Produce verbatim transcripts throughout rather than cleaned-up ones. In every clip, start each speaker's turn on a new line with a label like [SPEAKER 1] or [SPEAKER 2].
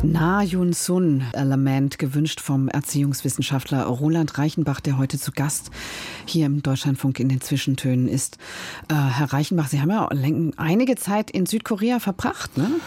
[SPEAKER 1] Na Yun-sun, Element, gewünscht vom Erziehungswissenschaftler Roland Reichenbach, der heute zu Gast hier im Deutschlandfunk in den Zwischentönen ist. Äh, Herr Reichenbach, Sie haben ja einige Zeit in Südkorea verbracht, ne?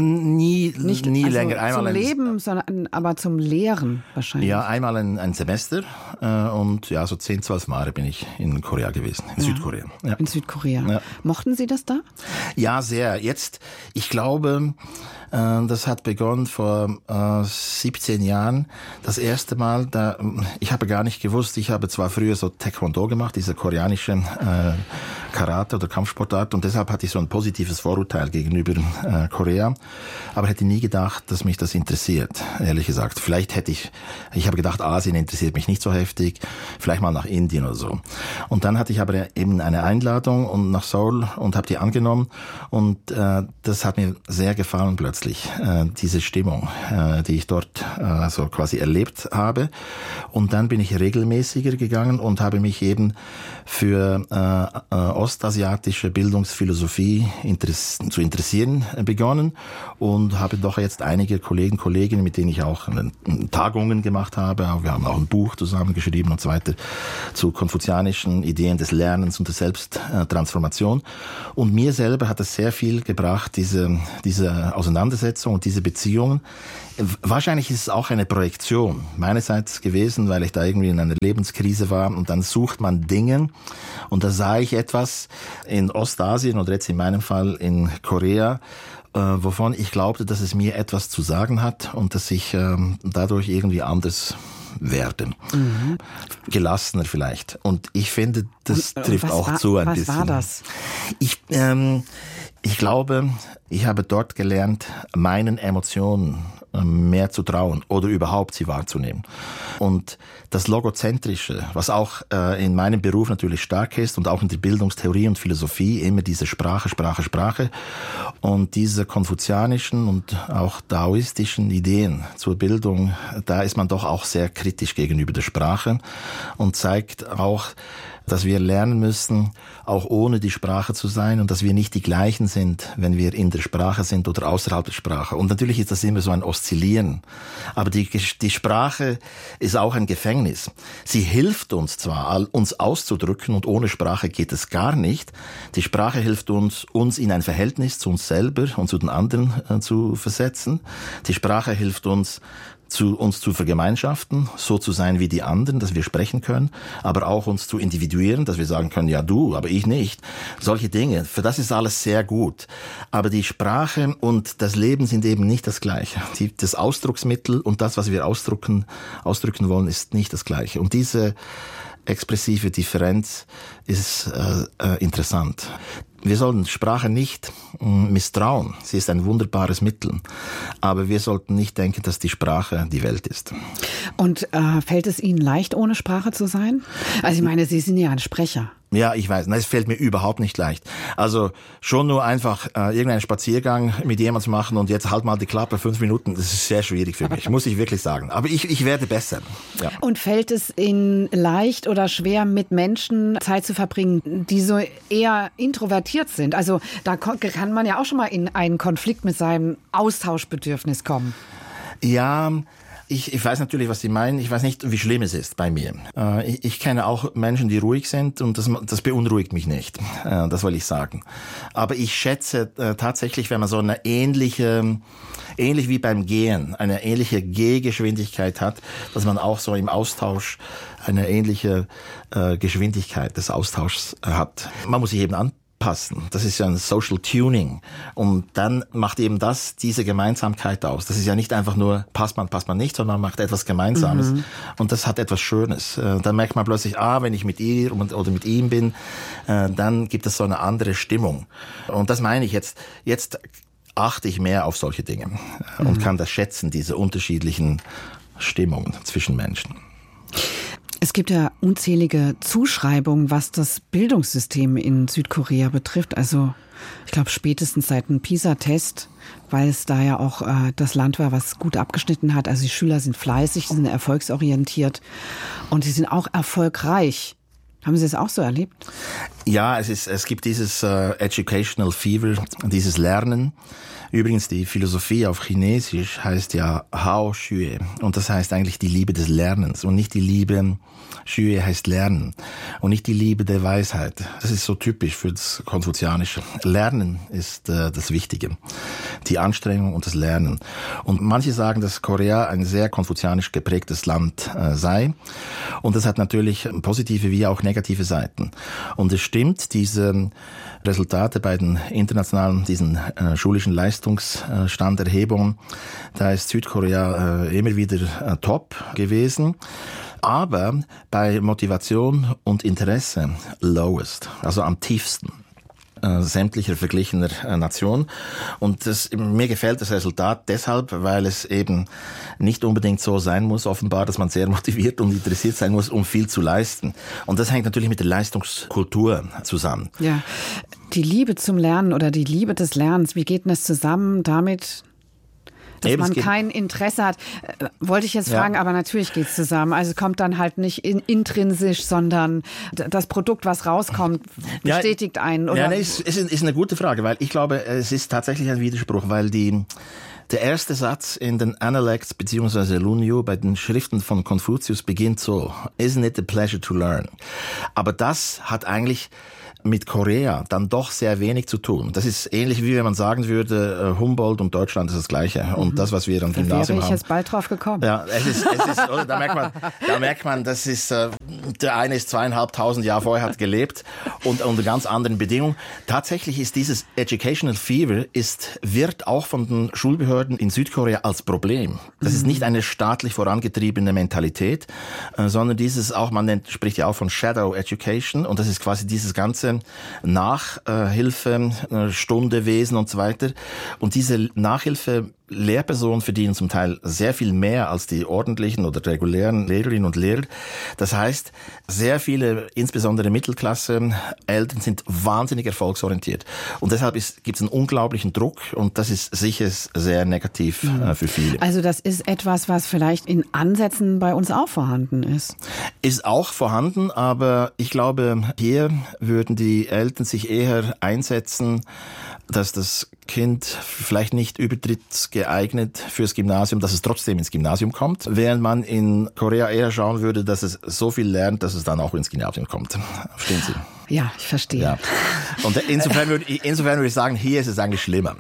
[SPEAKER 2] Nie,
[SPEAKER 1] Nicht
[SPEAKER 2] nie
[SPEAKER 1] also
[SPEAKER 2] länger. Einmal
[SPEAKER 1] zum
[SPEAKER 2] ein,
[SPEAKER 1] Leben, sondern aber zum Lehren wahrscheinlich.
[SPEAKER 2] Ja, einmal ein, ein Semester äh, und ja, so zehn, zwölf Jahre bin ich in Korea gewesen, in ja. Südkorea. Ja.
[SPEAKER 1] In Südkorea. Ja. Mochten Sie das da?
[SPEAKER 2] Ja, sehr. Jetzt, ich glaube, äh, das hat begonnen vor äh, siebzehn Jahren. Das erste Mal, da, ich habe gar nicht gewusst, ich habe zwar früher so Taekwondo gemacht, diese koreanische äh, Karate- oder Kampfsportart, und deshalb hatte ich so ein positives Vorurteil gegenüber äh, Korea, aber hätte nie gedacht, dass mich das interessiert, ehrlich gesagt. Vielleicht hätte ich, ich habe gedacht, Asien interessiert mich nicht so heftig, vielleicht mal nach Indien oder so. Und dann hatte ich aber eben eine Einladung und nach Seoul und habe die angenommen, und äh, das hat mir sehr gefallen plötzlich, äh, diese Stimmung, äh, die ich dort äh, so quasi erlebt habe. Und dann bin ich regelmäßiger gegangen und habe mich eben für äh, äh, ostasiatische Bildungsphilosophie interess- zu interessieren begonnen und habe doch jetzt einige Kollegen, Kolleginnen, mit denen ich auch äh, Tagungen gemacht habe. Wir haben auch ein Buch zusammengeschrieben und so weiter zu konfuzianischen Ideen des Lernens und der Selbsttransformation. Und mir selber hat es sehr viel gebracht, diese, diese Auseinandersetzung und diese Beziehungen. Wahrscheinlich ist es auch eine Projektion meinerseits gewesen, weil ich da irgendwie in einer Lebenskrise war, und dann sucht man Dinge, und da sah ich etwas in Ostasien oder jetzt in meinem Fall in Korea, äh, wovon ich glaubte, dass es mir etwas zu sagen hat und dass ich äh, dadurch irgendwie anders werde. Mhm. Gelassener vielleicht. Und ich finde, das und, trifft auch
[SPEAKER 1] war,
[SPEAKER 2] zu ein
[SPEAKER 1] was
[SPEAKER 2] bisschen.
[SPEAKER 1] Was war das?
[SPEAKER 2] Ich, ähm, ich glaube, ich habe dort gelernt, meinen Emotionen mehr zu trauen oder überhaupt sie wahrzunehmen. Und das Logozentrische, was auch äh, in meinem Beruf natürlich stark ist und auch in der Bildungstheorie und Philosophie, immer diese Sprache, Sprache, Sprache, und diese konfuzianischen und auch daoistischen Ideen zur Bildung, da ist man doch auch sehr kritisch gegenüber der Sprache und zeigt auch, dass wir lernen müssen, auch ohne die Sprache zu sein, und dass wir nicht die gleichen sind, wenn wir in der Sprache sind oder außerhalb der Sprache. Und natürlich ist das immer so ein Oszillieren. Aber die, die Sprache ist auch ein Gefängnis. Sie hilft uns zwar, uns auszudrücken, und ohne Sprache geht es gar nicht. Die Sprache hilft uns, uns in ein Verhältnis zu uns selber und zu den anderen äh, zu versetzen. Die Sprache hilft uns, zu uns zu vergemeinschaften, so zu sein wie die anderen, dass wir sprechen können, aber auch uns zu individuieren, dass wir sagen können, ja du, aber ich nicht. Solche Dinge, für das ist alles sehr gut. Aber die Sprache und das Leben sind eben nicht das Gleiche. Die, das Ausdrucksmittel und das, was wir ausdrücken, ausdrücken wollen, ist nicht das Gleiche. Und diese expressive Differenz ist äh, äh, interessant. Wir sollten Sprache nicht äh, misstrauen. Sie ist ein wunderbares Mittel. Aber wir sollten nicht denken, dass die Sprache die Welt ist.
[SPEAKER 1] Und äh, fällt es Ihnen leicht, ohne Sprache zu sein? Also ich meine, Sie sind ja ein Sprecher.
[SPEAKER 2] Ja, ich weiß, es fällt mir überhaupt nicht leicht. Also schon nur einfach äh, irgendeinen Spaziergang mit jemandem zu machen und jetzt halt mal die Klappe fünf Minuten, das ist sehr schwierig für mich, muss ich wirklich sagen. Aber ich, ich werde besser. Ja.
[SPEAKER 1] Und fällt es Ihnen leicht oder schwer, mit Menschen Zeit zu verbringen, die so eher introvertiert sind? Also da kann man ja auch schon mal in einen Konflikt mit seinem Austauschbedürfnis kommen.
[SPEAKER 2] Ja, Ich, ich weiß natürlich, was Sie meinen. Ich weiß nicht, wie schlimm es ist bei mir. Äh, ich, ich kenne auch Menschen, die ruhig sind, und das, das beunruhigt mich nicht. Äh, das will ich sagen. Aber ich schätze äh, tatsächlich, wenn man so eine ähnliche, ähnlich wie beim Gehen, eine ähnliche Gehgeschwindigkeit hat, dass man auch so im Austausch eine ähnliche äh, Geschwindigkeit des Austauschs hat. Man muss sich eben anpassen. Passen. Das ist ja ein Social Tuning. Und dann macht eben das diese Gemeinsamkeit aus. Das ist ja nicht einfach nur, passt man, passt man nicht, sondern man macht etwas Gemeinsames. Mhm. Und das hat etwas Schönes. Dann merkt man plötzlich, ah, wenn ich mit ihr oder mit ihm bin, dann gibt es so eine andere Stimmung. Und das meine ich jetzt, jetzt achte ich mehr auf solche Dinge mhm. und kann das schätzen, diese unterschiedlichen Stimmungen zwischen Menschen.
[SPEAKER 1] Es gibt ja unzählige Zuschreibungen, was das Bildungssystem in Südkorea betrifft. Also ich glaube spätestens seit dem PISA-Test, weil es da ja auch äh, das Land war, was gut abgeschnitten hat. Also die Schüler sind fleißig, sie sind erfolgsorientiert und sie sind auch erfolgreich. Haben Sie es auch so erlebt?
[SPEAKER 2] Ja, es ist, es gibt dieses äh, Educational Fever, dieses Lernen. Übrigens, die Philosophie auf Chinesisch heißt ja Hao Xue. Und das heißt eigentlich die Liebe des Lernens und nicht die Liebe, Xue heißt Lernen und nicht die Liebe der Weisheit. Das ist so typisch für das Konfuzianische. Lernen ist äh, das Wichtige. Die Anstrengung und das Lernen. Und manche sagen, dass Korea ein sehr konfuzianisch geprägtes Land äh, sei. Und das hat natürlich positive wie auch negative Seiten. Und es stimmt, diese Resultate bei den internationalen, diesen äh, schulischen Leistungsstanderhebungen, da ist Südkorea äh, immer wieder äh, top gewesen. Aber bei Motivation und Interesse lowest, also am tiefsten äh, sämtlicher verglichener äh, Nationen. Und das, mir gefällt das Resultat deshalb, weil es eben nicht unbedingt so sein muss, offenbar, dass man sehr motiviert und interessiert sein muss, um viel zu leisten. Und das hängt natürlich mit der Leistungskultur zusammen.
[SPEAKER 1] Ja, die Liebe zum Lernen oder die Liebe des Lernens, wie geht denn das zusammen damit, dass Eben, man kein Interesse hat? Äh, wollte ich jetzt ja. fragen, aber natürlich geht's zusammen. Also kommt dann halt nicht in, intrinsisch, sondern das Produkt, was rauskommt, bestätigt ja, einen. Oder?
[SPEAKER 2] Ja, nee, ist, ist, ist eine gute Frage, weil ich glaube, es ist tatsächlich ein Widerspruch, weil die der erste Satz in den Analects bzw. Lunyu bei den Schriften von Konfuzius beginnt so: Isn't it a pleasure to learn? Aber das hat eigentlich mit Korea dann doch sehr wenig zu tun. Das ist ähnlich wie wenn man sagen würde, Humboldt und Deutschland ist das Gleiche. Mhm. Und das, was wir am Gymnasium haben. Da wäre
[SPEAKER 1] ich jetzt bald drauf gekommen.
[SPEAKER 2] Ja, es ist, es ist, oder? Da merkt man, da merkt man, das ist, äh, der eine ist zweieinhalbtausend Jahre vorher hat gelebt und unter ganz anderen Bedingungen. Tatsächlich ist dieses Educational Fever ist, wird auch von den Schulbehörden in Südkorea als Problem. Das mhm. ist nicht eine staatlich vorangetriebene Mentalität, äh, sondern dieses auch, man nennt, spricht ja auch von Shadow Education, und das ist quasi dieses ganze Nachhilfe, Stundewesen und so weiter. Und diese Nachhilfe Lehrpersonen verdienen zum Teil sehr viel mehr als die ordentlichen oder regulären Lehrerinnen und Lehrer. Das heißt, sehr viele, insbesondere Mittelklasse, Eltern sind wahnsinnig erfolgsorientiert. Und deshalb gibt es einen unglaublichen Druck, und das ist sicher sehr negativ mhm. äh, für viele.
[SPEAKER 1] Also das ist etwas, was vielleicht in Ansätzen bei uns auch vorhanden ist.
[SPEAKER 2] Ist auch vorhanden, aber ich glaube, hier würden die Eltern sich eher einsetzen, dass das Kind vielleicht nicht übertrittsgeeignet fürs Gymnasium, dass es trotzdem ins Gymnasium kommt, während man in Korea eher schauen würde, dass es so viel lernt, dass es dann auch ins Gymnasium kommt. Verstehen Sie?
[SPEAKER 1] Ja, ich verstehe. Ja.
[SPEAKER 2] Und insofern würde, ich, insofern würde ich sagen, hier ist es eigentlich schlimmer.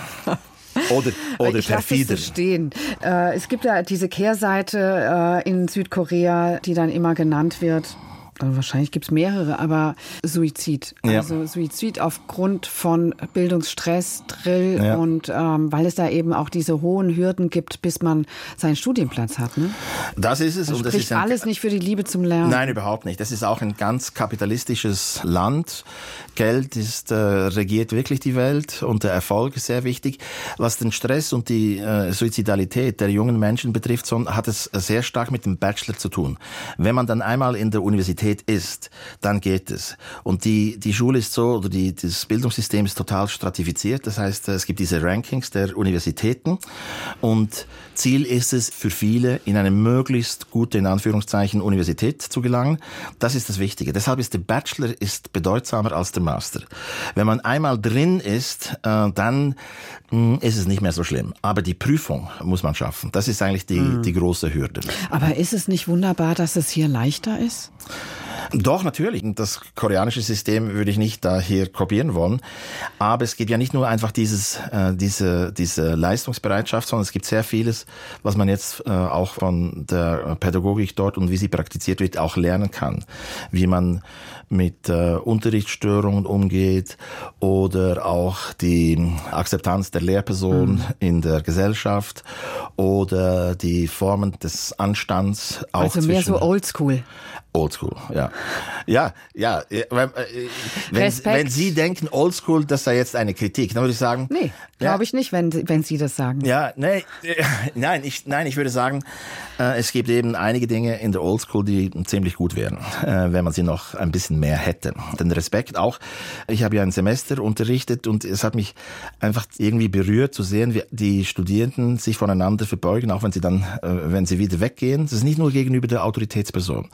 [SPEAKER 2] Oder, oder
[SPEAKER 1] ich
[SPEAKER 2] perfider.
[SPEAKER 1] So stehen. Äh, es gibt ja diese Kehrseite äh, in Südkorea, die dann immer genannt wird. Wahrscheinlich gibt es mehrere, aber Suizid. Also ja. Suizid aufgrund von Bildungsstress, Drill ja. und ähm, weil es da eben auch diese hohen Hürden gibt, bis man seinen Studienplatz hat. Ne?
[SPEAKER 2] Das ist es.
[SPEAKER 1] Das
[SPEAKER 2] und
[SPEAKER 1] spricht
[SPEAKER 2] das ist ein,
[SPEAKER 1] alles nicht für die Liebe zum Lernen.
[SPEAKER 2] Nein, überhaupt nicht. Das ist auch ein ganz kapitalistisches Land. Geld ist, äh, regiert wirklich die Welt, und der Erfolg ist sehr wichtig. Was den Stress und die äh, Suizidalität der jungen Menschen betrifft, so, hat es sehr stark mit dem Bachelor zu tun. Wenn man dann einmal in der Universität ist, dann geht es. Und die, die Schule ist so, oder die, das Bildungssystem ist total stratifiziert. Das heißt, es gibt diese Rankings der Universitäten, und Ziel ist es für viele, in eine möglichst gute, in Anführungszeichen, Universität zu gelangen. Das ist das Wichtige. Deshalb ist der Bachelor ist bedeutsamer als der Master. Wenn man einmal drin ist, äh, dann mh, ist es nicht mehr so schlimm. Aber die Prüfung muss man schaffen. Das ist eigentlich die, mhm. die große Hürde.
[SPEAKER 1] Aber ist es nicht wunderbar, dass es hier leichter ist?
[SPEAKER 2] Doch, natürlich. Das koreanische System würde ich nicht da hier kopieren wollen. Aber es gibt ja nicht nur einfach dieses, äh, diese, diese Leistungsbereitschaft, sondern es gibt sehr vieles, was man jetzt äh, auch von der Pädagogik dort und wie sie praktiziert wird, auch lernen kann. Wie man mit äh, Unterrichtsstörungen umgeht oder auch die Akzeptanz der Lehrperson mhm. in der Gesellschaft oder die Formen des Anstands. Auch
[SPEAKER 1] also mehr so oldschool.
[SPEAKER 2] Oldschool, ja. Ja, ja. Wenn, wenn, wenn Sie denken, Oldschool, das sei jetzt eine Kritik, dann würde ich sagen...
[SPEAKER 1] Nee, glaube ja, ich nicht, wenn, wenn Sie das sagen.
[SPEAKER 2] Ja, nee, nein, ich, nein, ich würde sagen, äh, es gibt eben einige Dinge in der Oldschool, die ziemlich gut wären, äh, wenn man sie noch ein bisschen mehr hätte. Den Respekt auch. Ich habe ja ein Semester unterrichtet, und es hat mich einfach irgendwie berührt zu sehen, wie die Studierenden sich voneinander verbeugen, auch wenn sie dann, äh, wenn sie wieder weggehen. Das ist nicht nur gegenüber der Autoritätsperson.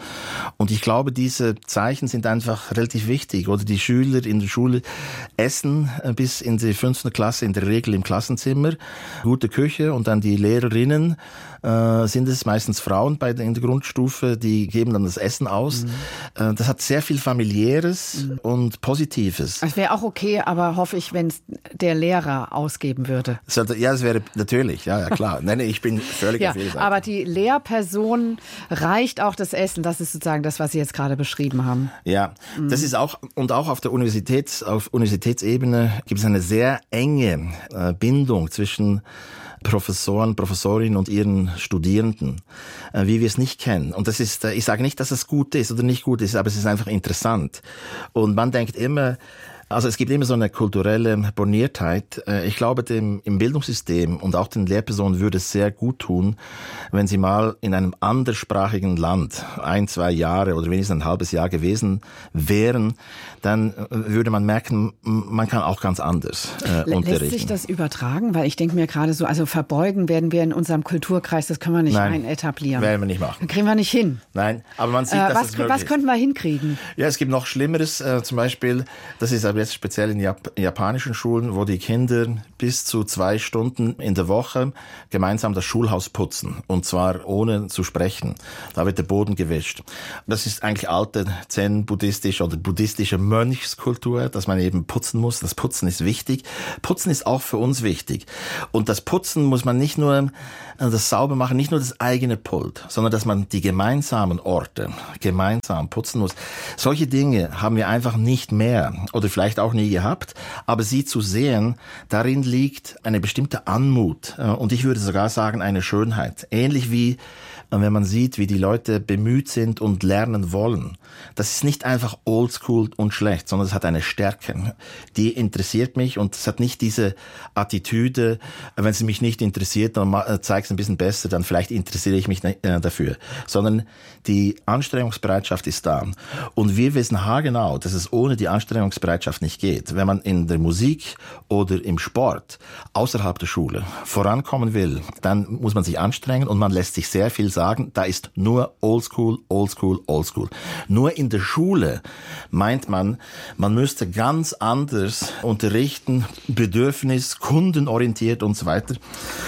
[SPEAKER 2] Und ich glaube, diese Zeichen sind einfach relativ wichtig. Oder die Schüler in der Schule essen bis in die fünfte Klasse in der Regel im Klassenzimmer. Gute Küche und dann die Lehrerinnen äh, sind es meistens Frauen bei der, in der Grundstufe, die geben dann das Essen aus. Mhm. Äh, das hat sehr viel Familiäres mhm. und Positives.
[SPEAKER 1] Es wäre auch okay, aber hoffe ich, wenn es der Lehrer ausgeben würde.
[SPEAKER 2] Ja, das wäre natürlich, ja, ja klar. Nein, ich bin völlig
[SPEAKER 1] ja,
[SPEAKER 2] auf Ihrer Seite.
[SPEAKER 1] Aber die Lehrperson reicht auch das Essen. Das ist sozusagen das, was Sie jetzt gerade beschrieben haben.
[SPEAKER 2] Ja, mhm. das ist auch, und auch auf der Universitäts, auf Universitätsebene gibt es eine sehr enge äh, Bindung zwischen Professoren, Professorinnen und ihren Studierenden, äh, wie wir es nicht kennen. Und das ist, äh, ich sage nicht, dass es gut ist oder nicht gut ist, aber es ist einfach interessant. Und man denkt immer, also es gibt immer so eine kulturelle Borniertheit. Ich glaube, dem, im Bildungssystem und auch den Lehrpersonen würde es sehr gut tun, wenn sie mal in einem anderssprachigen Land ein, zwei Jahre oder wenigstens ein halbes Jahr gewesen wären, dann würde man merken, man kann auch ganz anders äh, unterrichten.
[SPEAKER 1] Lässt sich das übertragen? Weil ich denke mir gerade so, also verbeugen werden wir in unserem Kulturkreis, das können wir nicht
[SPEAKER 2] Nein,
[SPEAKER 1] rein etablieren.
[SPEAKER 2] Werden wir nicht machen.
[SPEAKER 1] Das kriegen wir nicht hin.
[SPEAKER 2] Nein, aber man sieht,
[SPEAKER 1] äh,
[SPEAKER 2] dass
[SPEAKER 1] was,
[SPEAKER 2] es möglich
[SPEAKER 1] was könnten wir hinkriegen?
[SPEAKER 2] Ja, es gibt noch Schlimmeres, äh, zum Beispiel, das ist aber jetzt speziell in Jap- japanischen Schulen, wo die Kinder bis zu zwei Stunden in der Woche gemeinsam das Schulhaus putzen. Und zwar ohne zu sprechen. Da wird der Boden gewischt. Das ist eigentlich alte zen-buddhistische oder buddhistische Mönchskultur, dass man eben putzen muss. Das Putzen ist wichtig. Putzen ist auch für uns wichtig. Und das Putzen muss man nicht nur, das Saubermachen, nicht nur das eigene Pult, sondern dass man die gemeinsamen Orte gemeinsam putzen muss. Solche Dinge haben wir einfach nicht mehr oder vielleicht auch nie gehabt. Aber sie zu sehen, darin liegt eine bestimmte Anmut und ich würde sogar sagen eine Schönheit. Ähnlich wie wenn man sieht, wie die Leute bemüht sind und lernen wollen. Das ist nicht einfach oldschool und schlecht, sondern es hat eine Stärke. Die interessiert mich und es hat nicht diese Attitüde, wenn es mich nicht interessiert, dann zeigt es ein bisschen besser, dann vielleicht interessiere ich mich dafür. Sondern die Anstrengungsbereitschaft ist da. Und wir wissen haargenau, dass es ohne die Anstrengungsbereitschaft nicht geht. Wenn man in der Musik oder im Sport außerhalb der Schule vorankommen will, dann muss man sich anstrengen und man lässt sich sehr viel sagen, da ist nur Oldschool, Oldschool, Oldschool. Nur in der Schule meint man, man müsste ganz anders unterrichten, Bedürfnis, kundenorientiert und so weiter.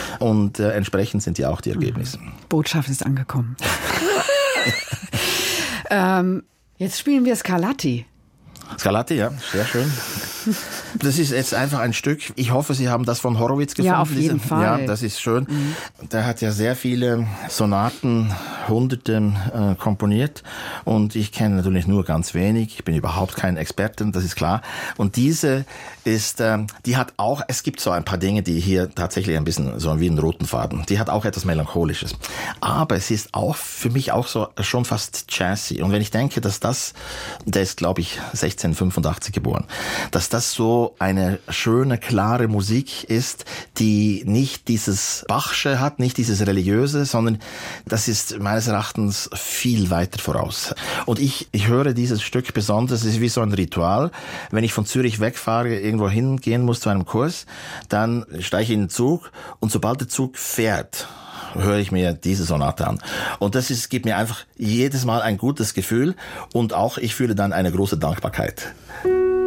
[SPEAKER 2] Und äh, entsprechend sind ja auch die Ergebnisse.
[SPEAKER 1] Botschaft ist angekommen. ähm, jetzt spielen wir Scarlatti.
[SPEAKER 2] Scarlatti, ja, sehr schön. Das ist jetzt einfach ein Stück. Ich hoffe, Sie haben das von Horowitz gefunden.
[SPEAKER 1] Ja, auf jeden
[SPEAKER 2] diese,
[SPEAKER 1] Fall.
[SPEAKER 2] Ja, das ist schön. Mhm. Der hat ja sehr viele Sonaten, Hunderte äh, komponiert. Und ich kenne natürlich nur ganz wenig. Ich bin überhaupt kein Experte, das ist klar. Und diese ist, äh, die hat auch, es gibt so ein paar Dinge, die hier tatsächlich ein bisschen so wie einen roten Faden. Die hat auch etwas Melancholisches. Aber es ist auch für mich auch so schon fast jazzy. Und wenn ich denke, dass das, der ist glaube ich sechzehnhundertfünfundachtzig geboren, dass das so eine schöne, klare Musik ist, die nicht dieses Bachsche hat, nicht dieses Religiöse, sondern das ist meines Erachtens viel weiter voraus. Und ich, ich höre dieses Stück besonders, es ist wie so ein Ritual. Wenn ich von Zürich wegfahre, irgendwo hingehen muss zu einem Kurs, dann steige ich in den Zug und sobald der Zug fährt, höre ich mir diese Sonate an. Und das ist, gibt mir einfach jedes Mal ein gutes Gefühl und auch ich fühle dann eine große Dankbarkeit.